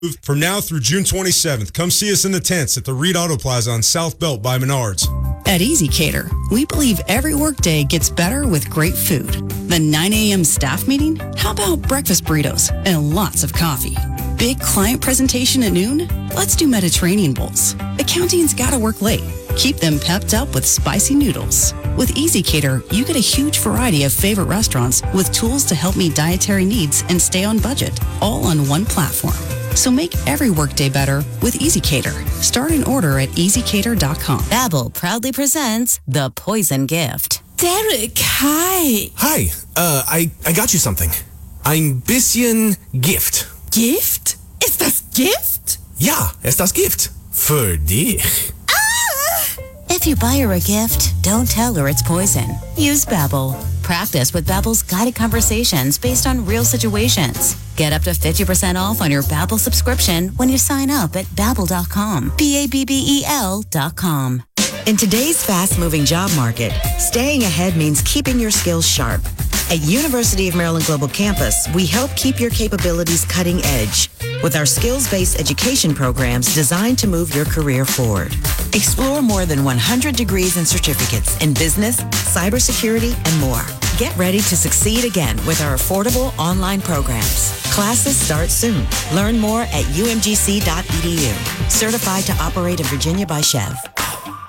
From now through June 27th, come see us in the tents at the Reed Auto Plaza on South Belt by Menards. At Easy Cater, we believe every workday gets better with great food. The 9 a.m. staff meeting? How about breakfast burritos and lots of coffee? Big client presentation at noon? Let's do Mediterranean bowls. Accounting's gotta work late. Keep them pepped up with spicy noodles. With Easy Cater, you get a huge variety of favorite restaurants with tools to help meet dietary needs and stay on budget, all on one platform. So make every workday better with Easy Cater. Start an order at easycater.com. Babbel proudly presents The Poison Gift. Derek, hi. Hi, I got you something. Ein bisschen Gift. Gift? Ist das Gift? Ja, ist das Gift. Für dich. If you buy her a gift, don't tell her it's poison. Use Babbel. Practice with Babbel's guided conversations based on real situations. Get up to 50% off on your Babbel subscription when you sign up at Babbel.com. Babbel.com. In today's fast-moving job market, staying ahead means keeping your skills sharp. At University of Maryland Global Campus, we help keep your capabilities cutting edge with our skills-based education programs designed to move your career forward. Explore more than 100 degrees and certificates in business, cybersecurity, and more. Get ready to succeed again with our affordable online programs. Classes start soon. Learn more at umgc.edu. Certified to operate in Virginia by Chev.